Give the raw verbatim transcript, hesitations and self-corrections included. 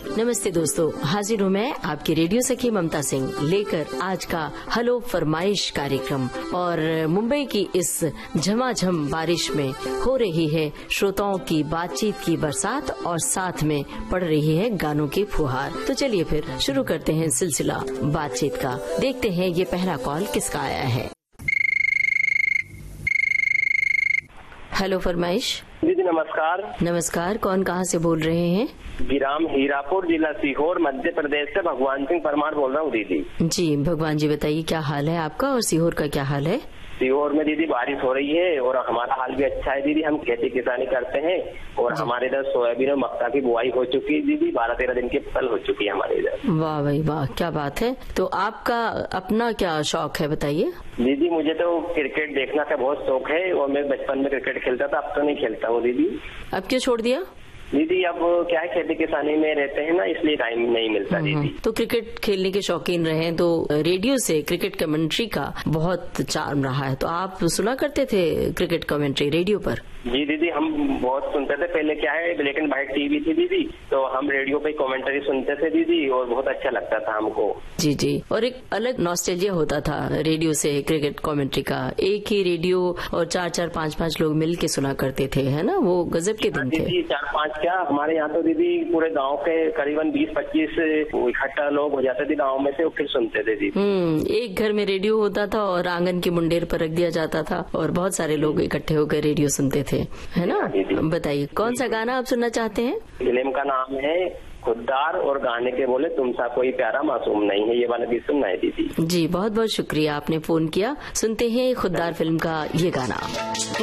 नमस्ते दोस्तों, हाजिर हूँ मैं आपकी रेडियो सखी ममता सिंह लेकर आज का हेलो फरमाइश कार्यक्रम। और मुंबई की इस झमाझम बारिश में हो रही है श्रोताओं की बातचीत की बरसात और साथ में पड़ रही है गानों की फुहार। तो चलिए फिर शुरू करते हैं सिलसिला बातचीत का। देखते हैं ये पहला कॉल किसका आया है। हेलो फरमाइश। दीदी नमस्कार। नमस्कार, कौन कहाँ से बोल रहे हैं? विराम हीरापुर, जिला सीहोर, मध्य प्रदेश से भगवान सिंह परमार बोल रहा हूँ दीदी। जी भगवान जी, बताइए क्या हाल है आपका और सीहोर का क्या हाल है? सीहोर में दीदी बारिश हो रही है और हमारा हाल भी अच्छा है दीदी। हम खेती किसानी करते हैं और हमारे इधर सोयाबीन और मक्का की बुआई हो चुकी है दीदी। बारह तेरह दिन की फसल हो चुकी है हमारे इधर। वाह भाई वाह, क्या बात है। तो आपका अपना क्या शौक है बताइए? दीदी मुझे तो क्रिकेट देखना का बहुत शौक है और मैं बचपन में क्रिकेट खेलता था, अब तो नहीं खेलता हूँ दीदी। अब क्यों छोड़ दिया? दीदी अब क्या है, खेती किसानी में रहते हैं ना, इसलिए टाइम नहीं मिलता दीदी। तो क्रिकेट खेलने के शौकीन रहे तो रेडियो से क्रिकेट कमेंट्री का बहुत चार्म रहा है। तो आप सुना करते थे क्रिकेट कमेंट्री रेडियो पर? जी दीदी, हम बहुत सुनते थे। पहले क्या है, ब्लैक एंड व्हाइट टीवी थी दीदी, तो हम रेडियो पे कमेंट्री सुनते थे दीदी और बहुत अच्छा लगता था हमको। जी जी, और एक अलग नॉस्टैल्जिया होता था रेडियो से क्रिकेट कमेंट्री का। एक ही रेडियो और चार चार पांच पांच लोग मिल के सुना करते थे, है ना? वो गजब के दिन थे। दीदी चार पांच क्या, हमारे यहाँ तो दीदी पूरे गांव के करीबन बीस पच्चीस इकट्ठा लोग हो जाते थे गांव में से, फिर सुनते थे दीदी। हम्म एक घर में रेडियो होता था और आंगन की मुंडेर पर रख दिया जाता था और बहुत सारे लोग इकट्ठे होकर रेडियो सुनते थे, है ना? बताइए कौन सा गाना आप सुनना चाहते हैं? फिल्म का नाम है खुददार और गाने के बोले तुम सा कोई प्यारा मासूम नहीं है। ये वाला भी सुनना है दीदी। जी बहुत बहुत शुक्रिया, आपने फोन किया। सुनते हैं खुददार फिल्म का ये गाना।